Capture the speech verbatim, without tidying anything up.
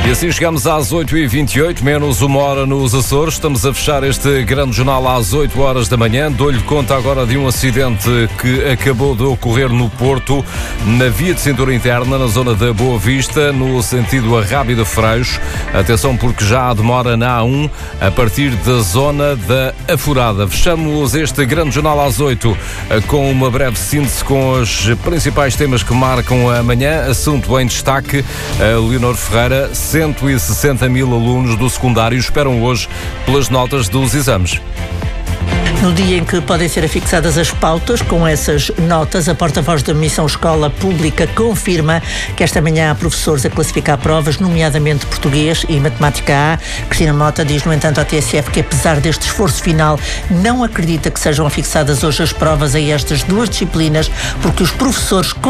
E assim chegamos às oito e vinte e oito, menos uma hora nos Açores. Estamos a fechar este grande jornal às oito horas da manhã. Dou-lhe conta agora de um acidente que acabou de ocorrer no Porto, na via de cintura interna, na zona da Boa Vista, no sentido Arrábida Freios. Atenção, porque já há demora na A um, a partir da zona da Afurada. Fechamos este grande jornal às oito com uma breve síntese com os principais temas que marcam a manhã. Assunto em destaque: a Leonor Ferreira, cento e sessenta mil alunos do secundário esperam hoje pelas notas dos exames. No dia em que podem ser afixadas as pautas com essas notas, a porta-voz da Missão Escola Pública confirma que esta manhã há professores a classificar provas, nomeadamente português e matemática A. Cristina Mota diz, no entanto, à T S F que, apesar deste esforço final, não acredita que sejam afixadas hoje as provas a estas duas disciplinas, porque os professores